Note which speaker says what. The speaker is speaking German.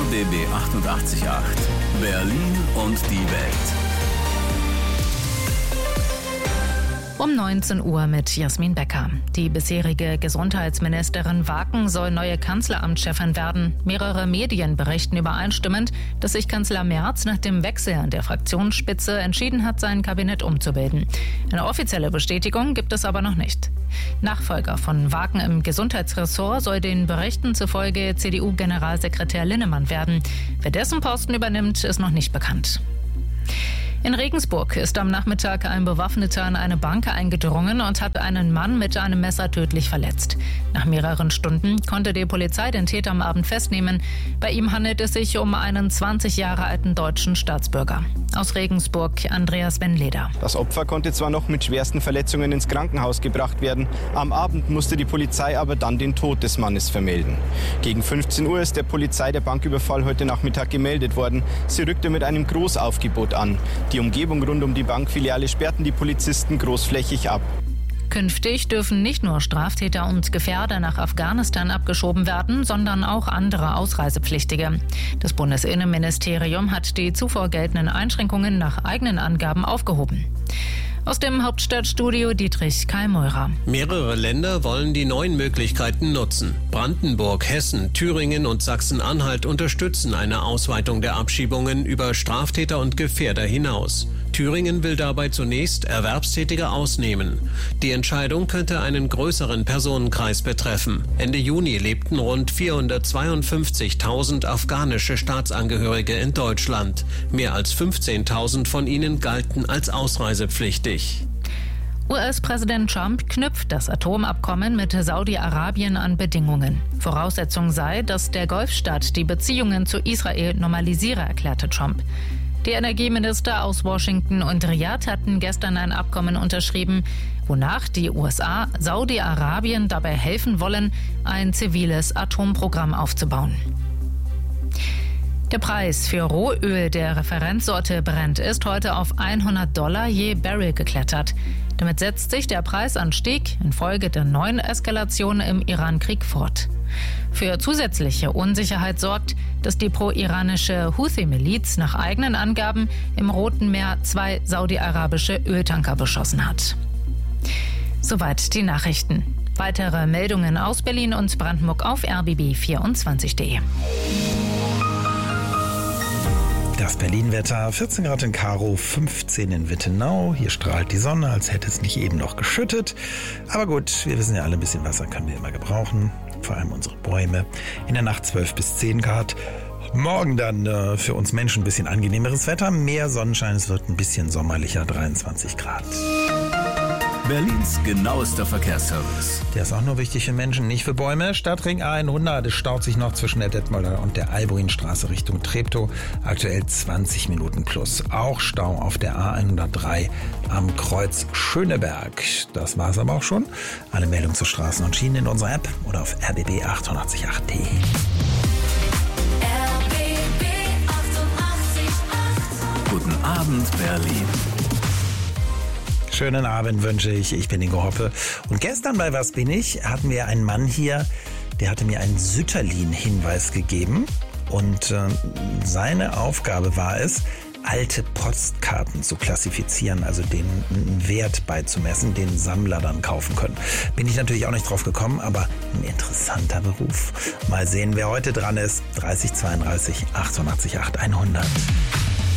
Speaker 1: RBB 88.8 Berlin und die Welt.
Speaker 2: Um 19 Uhr mit Jasmin Becker. Die bisherige Gesundheitsministerin Waken soll neue Kanzleramtschefin werden. Mehrere Medien berichten übereinstimmend, dass sich Kanzler Merz nach dem Wechsel an der Fraktionsspitze entschieden hat, sein Kabinett umzubilden. Eine offizielle Bestätigung gibt es aber noch nicht. Nachfolger von Waken im Gesundheitsressort soll den Berichten zufolge CDU-Generalsekretär Linnemann werden. Wer dessen Posten übernimmt, ist noch nicht bekannt. In Regensburg ist am Nachmittag ein Bewaffneter in eine Bank eingedrungen und hat einen Mann mit einem Messer tödlich verletzt. Nach mehreren Stunden konnte die Polizei den Täter am Abend festnehmen. Bei ihm handelt es sich um einen 20 Jahre alten deutschen Staatsbürger. Aus Regensburg Andreas Wenleder.
Speaker 3: Das Opfer konnte zwar noch mit schwersten Verletzungen ins Krankenhaus gebracht werden. Am Abend musste die Polizei aber dann den Tod des Mannes vermelden. Gegen 15 Uhr ist der Polizei der Banküberfall heute Nachmittag gemeldet worden. Sie rückte mit einem Großaufgebot an. Die Umgebung rund um die Bankfiliale sperrten die Polizisten großflächig ab.
Speaker 2: Künftig dürfen nicht nur Straftäter und Gefährder nach Afghanistan abgeschoben werden, sondern auch andere Ausreisepflichtige. Das Bundesinnenministerium hat die zuvor geltenden Einschränkungen nach eigenen Angaben aufgehoben. Aus dem Hauptstadtstudio Dietrich Kallmeurer.
Speaker 4: Mehrere Länder wollen die neuen Möglichkeiten nutzen. Brandenburg, Hessen, Thüringen und Sachsen-Anhalt unterstützen eine Ausweitung der Abschiebungen über Straftäter und Gefährder hinaus. Thüringen will dabei zunächst Erwerbstätige ausnehmen. Die Entscheidung könnte einen größeren Personenkreis betreffen. Ende Juni lebten rund 452.000 afghanische Staatsangehörige in Deutschland. Mehr als 15.000 von ihnen galten als ausreisepflichtig.
Speaker 2: US-Präsident Trump knüpft das Atomabkommen mit Saudi-Arabien an Bedingungen. Voraussetzung sei, dass der Golfstaat die Beziehungen zu Israel normalisiere, erklärte Trump. Die Energieminister aus Washington und Riyadh hatten gestern ein Abkommen unterschrieben, wonach die USA Saudi-Arabien dabei helfen wollen, ein ziviles Atomprogramm aufzubauen. Der Preis für Rohöl der Referenzsorte Brent ist heute auf $100 je Barrel geklettert. Damit setzt sich der Preisanstieg infolge der neuen Eskalation im Iran-Krieg fort. Für zusätzliche Unsicherheit sorgt, dass die pro-iranische Houthi-Miliz nach eigenen Angaben im Roten Meer 2 saudi-arabische Öltanker beschossen hat. Soweit die Nachrichten. Weitere Meldungen aus Berlin und Brandenburg auf rbb24.de.
Speaker 5: Das Berlin-Wetter, 14 Grad in Karow, 15 in Wittenau. Hier strahlt die Sonne, als hätte es nicht eben noch geschüttet. Aber gut, wir wissen ja alle, ein bisschen Wasser können wir immer gebrauchen. Vor allem unsere Bäume. In der Nacht 12 bis 10 Grad. Morgen dann für uns Menschen ein bisschen angenehmeres Wetter. Mehr Sonnenschein, es wird ein bisschen sommerlicher, 23 Grad.
Speaker 1: Berlins genauester Verkehrsservice.
Speaker 5: Der ist auch nur wichtig für Menschen, nicht für Bäume. Stadtring A100, es staut sich noch zwischen der Detmolder und der Albuinstraße Richtung Treptow. Aktuell 20 Minuten plus. Auch Stau auf der A103 am Kreuz Schöneberg. Das war's aber auch schon. Alle Meldungen zu Straßen und Schienen in unserer App oder auf rbb888.de.
Speaker 1: RBB 88.8. Guten Abend, Berlin.
Speaker 5: Schönen Abend wünsche ich. Ich bin Ingo Hoppe. Und gestern bei Was bin ich hatten wir einen Mann hier, der hatte mir einen Sütterlin-Hinweis gegeben. Und seine Aufgabe war es, alte Postkarten zu klassifizieren, also den Wert beizumessen, den Sammler dann kaufen können. Bin ich natürlich auch nicht drauf gekommen, aber ein interessanter Beruf. Mal sehen, wer heute dran ist. 30 32 88 8 100.